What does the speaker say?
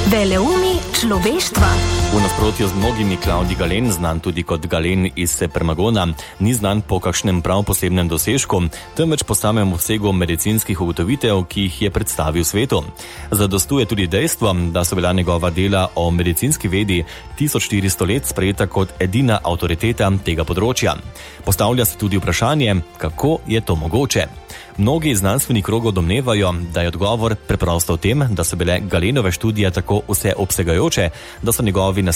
Veleumi človeštva. V nasprotju z mnogimi Klaudij Galen, znan tudi kot Galen iz Premagona, ni znan po kakšnem prav posebnem dosežku, temveč po samem obsegu medicinskih ugotovitev, ki jih je predstavil svetu. Zadostuje tudi dejstvo, da so bila njegova dela o medicinski vedi 1400 let sprejeta kot edina avtoriteta tega področja. Postavlja se tudi vprašanje, kako je to mogoče. Mnogi znanstveni krogov domnevajo, da je odgovor preprosto v tem, da so bile Galenove študije tako vseobsegajoče, da so njegovi